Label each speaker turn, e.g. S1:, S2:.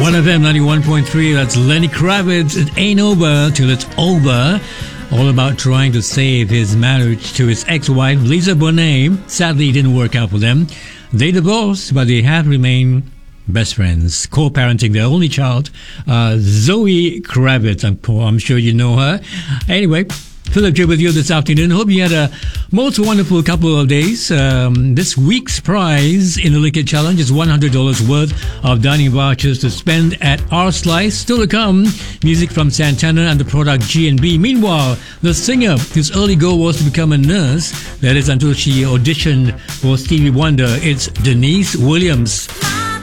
S1: 1FM 91.3, that's Lenny Kravitz. It ain't over till it's over. All about trying to save his marriage to his ex-wife, Lisa Bonet. Sadly, it didn't work out for them. They divorced, but they have remained best friends, co-parenting their only child, Zoe Kravitz. I'm sure you know her. Anyway, Philip J with you this afternoon. Hope you had a most wonderful couple of days. This week's prize in the Liquid Challenge is $100 worth of dining vouchers to spend at Our Slice. Still to come, music from Santana and the product G&B. Meanwhile, the singer, whose early goal was to become a nurse, that is until she auditioned for Stevie Wonder, it's Denise Williams.